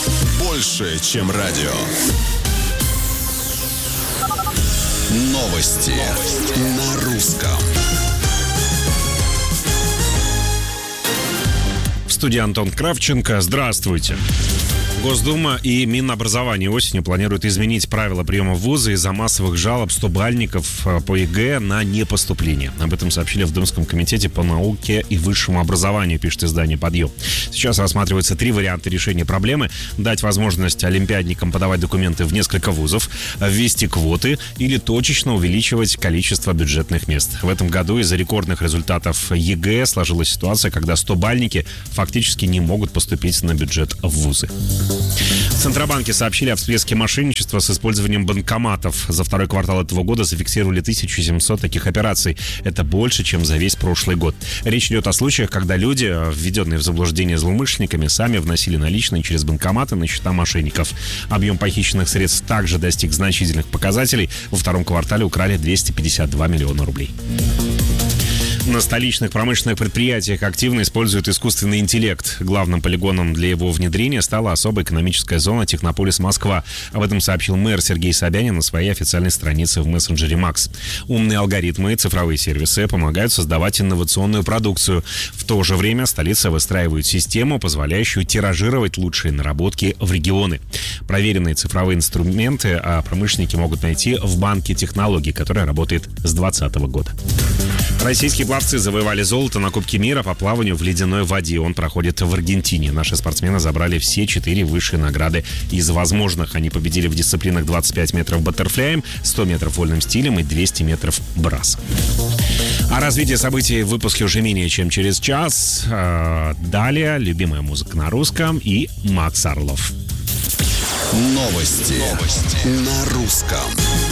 Больше, чем радио. Новости на русском. В студии Антон Кравченко. Здравствуйте. Госдума и Минобразование осенью планируют изменить правила приема в вузы из-за массовых жалоб стобальников по ЕГЭ на непоступление. Об этом сообщили в Думском комитете по науке и высшему образованию, пишет издание «Подъем». Сейчас рассматриваются 3 варианта решения проблемы: дать возможность олимпиадникам подавать документы в несколько вузов, ввести квоты или точечно увеличивать количество бюджетных мест. В этом году из-за рекордных результатов ЕГЭ сложилась ситуация, когда стобальники фактически не могут поступить на бюджет в вузы. В Центробанке сообщили о всплеске мошенничества с использованием банкоматов. За второй квартал этого года зафиксировали 1700 таких операций. Это больше, чем за весь прошлый год. Речь идет о случаях, когда люди, введенные в заблуждение злоумышленниками, сами вносили наличные через банкоматы на счета мошенников. Объем похищенных средств также достиг значительных показателей. Во втором квартале украли 252 миллиона рублей. На столичных промышленных предприятиях активно используют искусственный интеллект. Главным полигоном для его внедрения стала особая экономическая зона «Технополис Москва». Об этом сообщил мэр Сергей Собянин на своей официальной странице в мессенджере Макс. Умные алгоритмы и цифровые сервисы помогают создавать инновационную продукцию. В то же время столица выстраивает систему, позволяющую тиражировать лучшие наработки в регионы. Проверенные цифровые инструменты промышленники могут найти в банке технологий, который работает с 2020 года. Российские пловцы завоевали золото на Кубке мира по плаванию в ледяной воде. Он проходит в Аргентине. Наши спортсмены забрали все 4 высшие награды из возможных. Они победили в дисциплинах 25 метров баттерфляем, 100 метров вольным стилем и 200 метров брасом. О развитии событий в выпуске уже менее чем через час. Далее любимая музыка на русском и Макс Орлов. Новости на русском.